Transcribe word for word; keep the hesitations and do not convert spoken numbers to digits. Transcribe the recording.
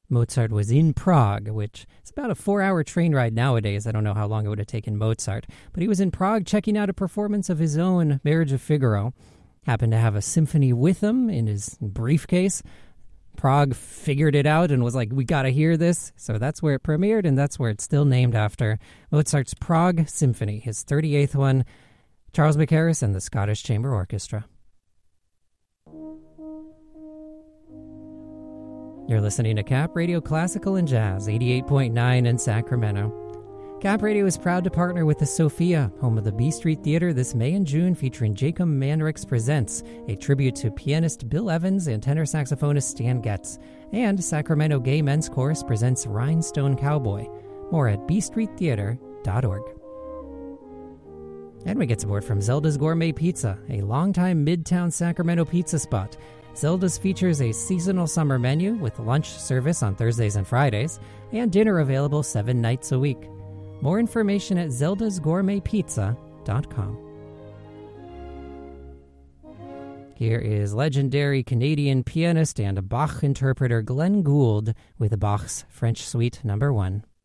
Mozart was in Prague, which is about a four-hour train ride nowadays. I don't know how long it would have taken Mozart. But he was in Prague checking out a performance of his own Marriage of Figaro. Happened to have a symphony with him in his briefcase. Prague figured it out and was like, we got to hear this. So that's where it premiered, and that's where it's still named after. Mozart's Prague Symphony, his thirty-eighth one. Charles McHarris and the Scottish Chamber Orchestra. You're listening to Cap Radio Classical and Jazz, eighty-eight point nine in Sacramento. Cap Radio is proud to partner with the Sophia, home of the B Street Theater, this May and June, featuring Jacob Manrix Presents, a tribute to pianist Bill Evans and tenor saxophonist Stan Getz. And Sacramento Gay Men's Chorus presents Rhinestone Cowboy. More at b street theater dot org. And we get support from Zelda's Gourmet Pizza, a longtime Midtown Sacramento pizza spot. Zelda's features a seasonal summer menu with lunch service on Thursdays and Fridays, and dinner available seven nights a week. More information at zeldas gourmet pizza dot com. Here is legendary Canadian pianist and Bach interpreter Glenn Gould with Bach's French Suite Number One.